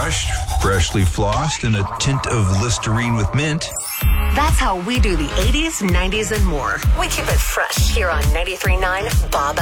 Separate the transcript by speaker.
Speaker 1: brushed, freshly flossed, and a tint of Listerine with mint.
Speaker 2: That's how we do the 80s, 90s, and more. We keep it fresh here on 93.9 Bob